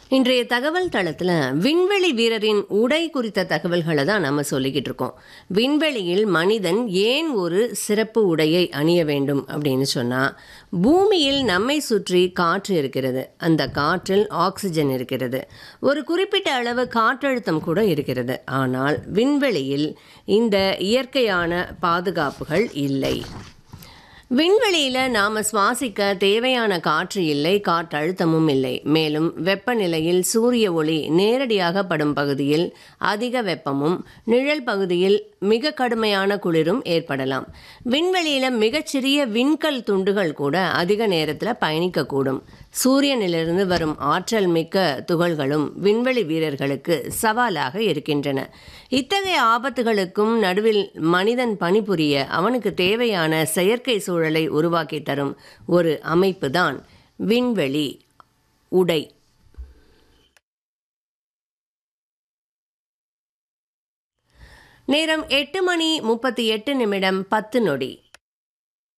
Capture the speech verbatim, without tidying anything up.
இன்றைய தகவல் தளத்தில் விண்வெளி வீரரின் உடை குறித்த தகவல்களை தான் நம்ம சொல்லிக்கிட்டு இருக்கோம். விண்வெளியில் மனிதன் ஏன் ஒரு சிறப்பு உடையை அணிய வேண்டும் அப்படின்னு சொன்னால், பூமியில் நம்மை சுற்றி காற்று இருக்கிறது. அந்த காற்றில் ஆக்சிஜன் இருக்கிறது. ஒரு குறிப்பிட்ட அளவு காற்றழுத்தம் கூட இருக்கிறது. ஆனால் விண்வெளியில் இந்த இயற்கையான பாதுகாப்புகள் இல்லை. விண்வெளியில் நாம் சுவாசிக்க தேவையான காற்று இல்லை, காற்றழுத்தமும் இல்லை. மேலும் வெப்பநிலையில் சூரிய ஒளி நேரடியாக படும் பகுதியில் அதிக வெப்பமும், நிழல் பகுதியில் மிக கடுமையான குளிரும் ஏற்படலாம். விண்வெளியில் மிகச்சிறிய விண்கல் துண்டுகள் கூட அதிக நேரத்தில் பயணிக்கக்கூடும். சூரியனிலிருந்து வரும் ஆற்றல் மிக்க துகள்களும் விண்வெளி வீரர்களுக்கு சவாலாக இருக்கின்றன. இத்தகைய ஆபத்துகளுக்கும் நடுவில் மனிதன் பணிபுரிய அவனுக்கு தேவையான செயற்கை சூழலை உருவாக்கி தரும் ஒரு அமைப்பு தான் விண்வெளி உடை. நேரம் எட்டு மணி முப்பத்தி எட்டு நிமிடம் பத்து நொடி.